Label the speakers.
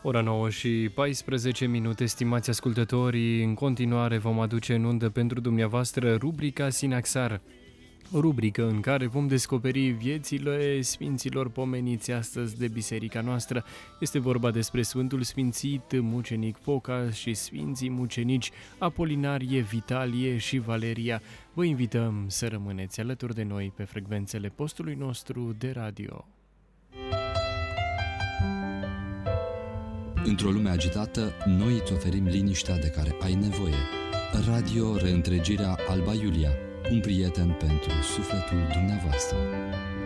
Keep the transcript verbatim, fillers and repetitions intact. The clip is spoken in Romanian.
Speaker 1: Ora nouă și paisprezece minute, stimați ascultători, în continuare vom aduce în undă pentru dumneavoastră rubrica Sinaxar, o rubrică în care vom descoperi viețile sfinților pomeniți astăzi de biserica noastră. Este vorba despre Sfântul Sfințit Mucenic Foca și Sfinții Mucenici Apolinarie, Vitalie și Valeria. Vă invităm să rămâneți alături de noi pe frecvențele postului nostru de radio.
Speaker 2: Într-o lume agitată, noi îți oferim liniștea de care ai nevoie. Radio Reîntregirea Alba Iulia, un prieten pentru sufletul dumneavoastră.